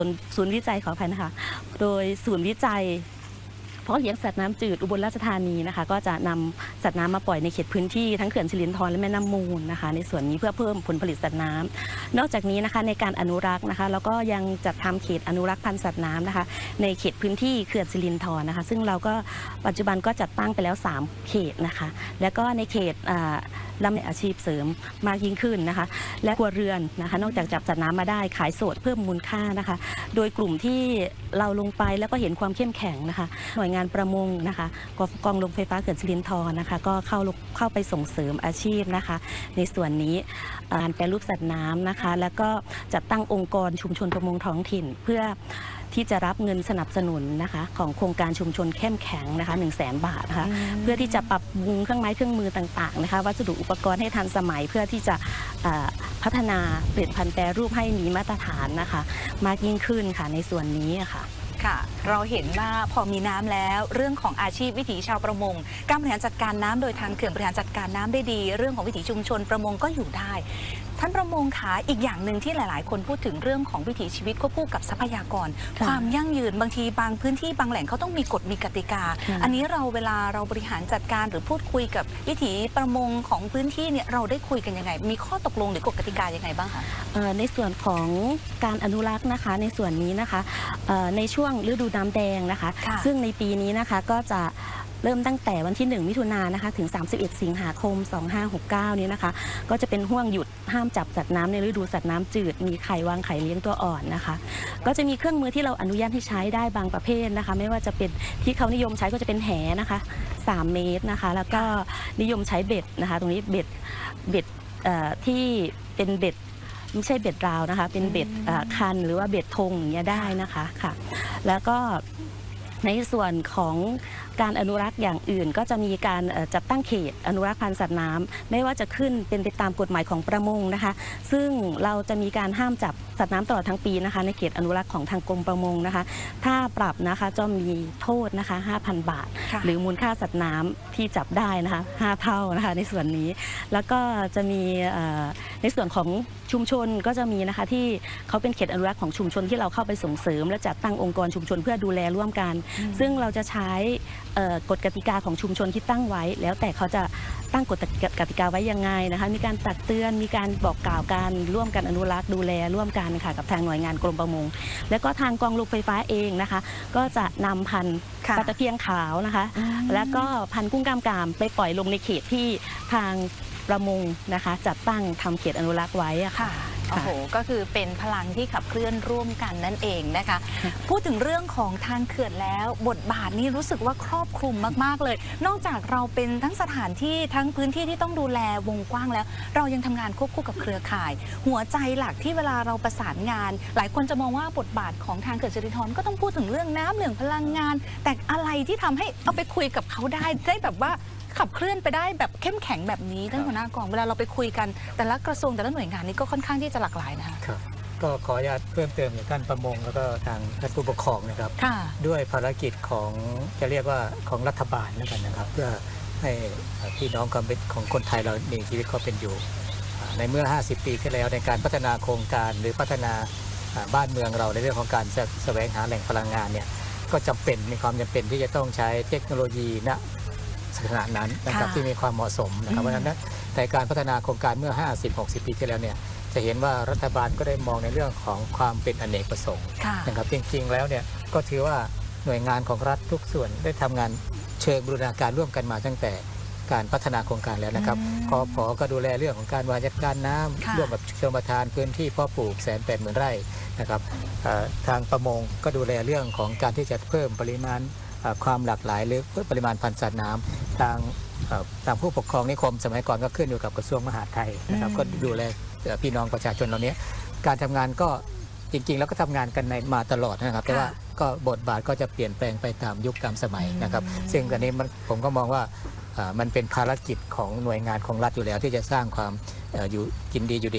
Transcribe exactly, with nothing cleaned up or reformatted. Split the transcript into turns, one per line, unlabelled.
ศูนย์วิจัยขออภัยนะคะโดยศูนย์วิจัยเพาะเลี้ยงสัตว์น้ำจืดอุบลราชธานีนะคะก็จะนำสัตว์น้ำมาปล่อยในเขตพื้นที่ทั้งเขื่อนสิรินธรและแม่น้ำมูลนะคะในส่วนนี้เพื่อเพิ่มผลผลิตสัตว์น้ำนอกจากนี้นะคะในการอนุรักษ์นะคะแล้วก็ยังจัดทำเขตอนุรักษ์พันธุ์สัตว์น้ำนะคะในเขตพื้นที่เขื่อนสิรินธรนะคะซึ่งเราก็ปัจจุบันก็จัดตั้งไปแล้วสามเขตนะคะแล้วก็ในเขตลำในอาชีพเสริมมากยิ่งขึ้นนะคะและครัวเรือนนะคะนอกจากจับสัตว์น้ำมาได้ขายสดเพิ่มมูลค่านะคะโดยกลุ่มที่เราลงไปแล้วก็เห็นความเข้มแข็งนะคะหน่วยงานประมงนะคะกองโรงไฟฟ้าเขื่อนสิรินธรนะคะก็เข้าเข้าไปส่งเสริมอาชีพนะคะในส่วนนี้การแปรรูปสัตว์น้ำนะคะแล้วก็จัดตั้งองค์กรชุมชนประมงท้องถิ่นเพื่อที่จะรับเงินสนับสนุนนะคะของโครงการชุมชนเข้มแข็งนะคะหนึ่งแสนบาทนะคะเพื่อที่จะปรับปรุงเครื่องไม้เครื่องมือต่างๆนะคะวัสดุอุปกรณ์ให้ทันสมัยเพื่อที่จะพัฒนาผลิตภัณฑ์แปรรูปให้มีมาตรฐานนะคะมากยิ่งขึ้นค่ะในส่วนนี้ค่ะ
ค่ะเราเห็นว่าพอมีน้ำแล้วเรื่องของอาชีพวิถีชาวประมงการบริหารจัดการน้ำโดยทางเขื่อนบริหารจัดการน้ำได้ดีเรื่องของวิถีชุมชนประมงก็อยู่ได้ท่านประมงคะอีกอย่างหนึ่งที่หลายๆคนพูดถึงเรื่องของวิถีชีวิตควบคู่กับทรัพยากรความยั่งยืนบางทีบางพื้นที่บางแหล่งเขาต้องมีกฎมีกติกาอันนี้เราเวลาเราบริหารจัดการหรือพูดคุยกับวิถีประมงของพื้นที่เนี่ยเราได้คุยกันยังไงมีข้อตกลงหรือกฎกติกายังไงบ้างคะ
ในส่วนของการอนุรักษ์นะคะในส่วนนี้นะคะในช่วงฤดูน้ำแดงนะคะซึ่งในปีนี้นะคะก็จะเริ่มตั้งแต่วันที่หนึ่งมิถุนายนนะคะถึงสามสิบเอ็ดสิงหาคมสองพันห้าร้อยหกสิบเก้านี้นะคะก็จะเป็นห่วงหยุดห้ามจับสัตว์น้ำในฤดูสัตว์น้ำจืดมีไข่วางไข่เลี้ยงตัวอ่อนนะคะก็จะมีเครื่องมือที่เราอนุญาตให้ใช้ได้บางประเภทนะคะไม่ว่าจะเป็นที่เขานิยมใช้ก็จะเป็นแหนะคะสามเมตรนะคะแล้วก็นิยมใช้เบ็ดนะคะตรงนี้เบ็ดเบ็ดที่เป็นเบ็ดไม่ใช่เบ็ดราวนะคะเป็นเบ็ดคันหรือว่าเบ็ดธงอย่างเงี้ยได้นะคะค่ะแล้วก็ในส่วนของการอนุรักษ์อย่างอื่นก็จะมีการจัดตั้งเขตอนุรักษ์พันธุ์สัตว์น้ำไม่ว่าจะขึ้นเป็นไปตามกฎหมายของประมงนะคะซึ่งเราจะมีการห้ามจับสัตว์น้ำตลอดทั้งปีนะคะในเขตอนุรักษ์ของทางกรมประมงนะคะถ้าปรับนะคะจะมีโทษนะคะ ห้าพัน บาทหรือมูลค่าสัตว์น้ำที่จับได้นะคะห้าเท่านะคะในส่วนนี้แล้วก็จะมีในส่วนของชุมชนก็จะมีนะคะที่เขาเป็นเขตอนุรักษ์ของชุมชนที่เราเข้าไปส่งเสริมและจัดตั้งองค์กรชุมชนเพื่อดูแลร่วมกันซึ่งเราจะใช้กฎกติกาของชุมชนที่ตั้งไว้แล้วแต่เขาจะตั้งกฎกติกาไว้ยังไงนะคะมีการตักเตือนมีการบอกกล่าวกันร่วมกันอนุรักษ์ดูแลร่วมกันค่ะกับทางหน่วยงานกรมประมงแล้วก็ทางกองโรงไฟฟ้าเองนะคะก็จะนำพันธุ์ปลาตะเพียนขาวนะคะแล้วก็พันธุ์กุ้งกล้ามกรามไปปล่อยลงในเขตที่ทางประมงนะคะจัดตั้งทำเขตอนุรักษ์ไว้อะค่ะ
โอ้โหก็คือเป็นพลังที่ขับเคลื่อนร่วมกันนั่นเองนะคะพูดถึงเรื่องของทางเขื่อนแล้วบทบาทนี้รู้สึกว่าครอบคลุมมากๆเลยนอกจากเราเป็นทั้งสถานที่ทั้งพื้นที่ที่ต้องดูแลวงกว้างแล้วเรายังทำงานควบคู่กับเครือข่าย หัวใจหลักที่เวลาเราประสานงานหลายคนจะมองว่าบทบาทของทางเขื่อนสิรินธรก็ต้องพูดถึงเรื่องน้ำเรื่องพลังงานแต่อะไรที่ทำให้เอาไปคุยกับเขาได้ได้แบบว่าขับเคลื่อนไปได้แบบเข้มแข็งแบบนี้ท่านหัวหน้ากองเวลาเราไปคุยกันแต่ละกระทรวงแต่ละหน่วยงานนี้ก็ค่อนข้างที่จะหลากหลายนะคะ
ครับก็ขออนุญาตเพิ่มเติมจากท่านประมงแล้วก็ทางท่านผู้ปกครองนะครับด้วยภารกิจของจะเรียกว่าของรัฐบาลแล้วกันนะครับเพื่อให้พี่น้องของคนไทยเรามีชีวิตเขาเป็นอยู่ในเมื่อห้าสิบปีที่แล้วในการพัฒนาโครงการหรือพัฒนาบ้านเมืองเราในเรื่องของการแสวงหาแหล่งพลังงานเนี่ยก็จำเป็นมีความจำเป็นที่จะต้องใช้เทคโนโลยีณสถานะนั้นนะครับที่มีความเหมาะสมนะครับเพราะฉะนั้นในการพัฒนาโครงการเมื่อ ห้าสิบ หกสิบ ปีที่แล้วเนี่ยจะเห็นว่ารัฐบาลก็ได้มองในเรื่องของความเป็นอเนกประสงค์นะครับจริงๆแล้วเนี่ยก็ถือว่าหน่วยงานของรัฐทุกส่วนได้ทำงานเชิงบูรณาการร่วมกันมาตั้งแต่การพัฒนาโครงการแล้วนะครับกพ.ก็ดูแลเรื่องของการบริหารจัดการน้ำร่วมกับชลประทานพื้นที่เพาะปลูกแสนแปดหมื่นไร่นะครับทางประมงก็ดูแลเรื่องของการที่จะเพิ่มปริมาณความหลากหลายหรือปริมาณพันธุ์สัตว์น้ำทางทางผู้ปกครองนิคมสมัยก่อนก็ขึ้นอยู่กับกระทรวงมหาดไทยนะครับก็ดูแลพี่น้องประชาชนเหล่านี้การทำงานก็จริงๆแล้วก็ทำงานกันในมาตลอดนะครับแต่ว่าก็บทบาทก็จะเปลี่ยนแปลงไปตามยุคตามสมัยนะครับซึ่งอันนี้ผมก็มองว่ามันเป็นภารกิจของหน่วยงานของรัฐอยู่แล้วที่จะสร้างความอยู่กินดีอยู่ดี